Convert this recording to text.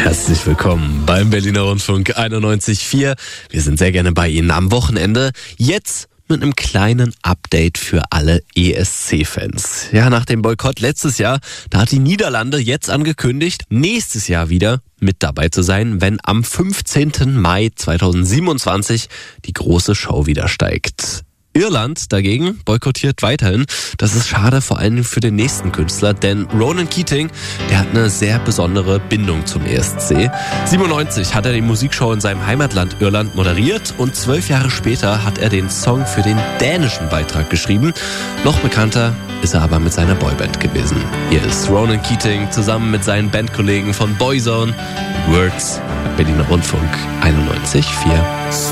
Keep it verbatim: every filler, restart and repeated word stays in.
Herzlich willkommen beim Berliner Rundfunk einundneunzig Komma vier. Wir sind sehr gerne bei Ihnen am Wochenende. Jetzt mit einem kleinen Update für alle E S C-Fans. Ja, nach dem Boykott letztes Jahr, da hat die Niederlande jetzt angekündigt, nächstes Jahr wieder mit dabei zu sein, wenn am fünfzehnten Mai zweitausendsiebenundzwanzig die große Show wieder steigt. Irland dagegen boykottiert weiterhin. Das ist schade, vor allem für den nächsten Künstler, denn Ronan Keating, der hat eine sehr besondere Bindung zum E S C. siebenundneunzig hat er die Musikshow in seinem Heimatland Irland moderiert und zwölf Jahre später hat er den Song für den dänischen Beitrag geschrieben. Noch bekannter ist er aber mit seiner Boyband gewesen. Hier ist Ronan Keating zusammen mit seinen Bandkollegen von Boyzone. Words, Berliner Rundfunk einundneunzig Komma vier.